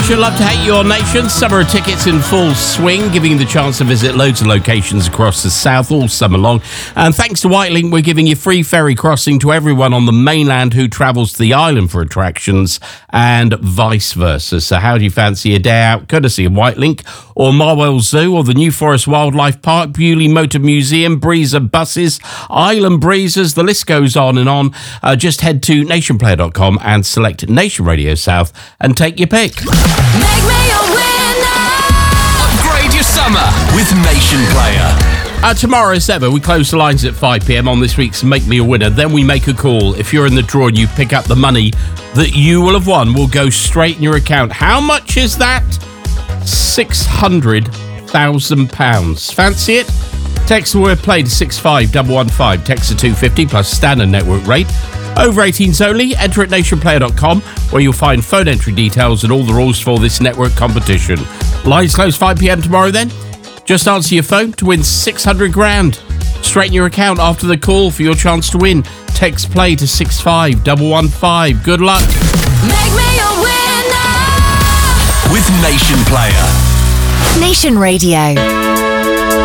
Nation, love to hate your nation. Summer tickets in full swing, giving you the chance to visit loads of locations across the south all summer long. And thanks to Whitelink, we're giving you free ferry crossing to everyone on the mainland who travels to the island for attractions and vice versa. So how do you fancy a day out courtesy of Whitelink or Marwell Zoo or the New Forest Wildlife Park, Bewley Motor Museum, Breezer Buses, Island Breezers, the list goes on and on. Just head to nationplayer.com and select Nation Radio South and take your pick. Make me a winner. Upgrade your summer with Nation Player. Tomorrow, as ever, we close the lines at 5 p.m. on this week's Make Me a Winner. Then we make a call. If you're in the draw and you pick up the money that you will have won, will go straight in your account. How much is that? £600,000. Fancy it? Text the word play to 65115. Text to 250 plus standard network rate. Over 18s only. Enter at nationplayer.com where you'll find phone entry details and all the rules for this network competition. Lines close 5 p.m. tomorrow then. Just answer your phone to win 600 grand. Straight in your account after the call for your chance to win. Text play to 65115. Good luck. Make me a winner. With Nation Player. Nation Radio.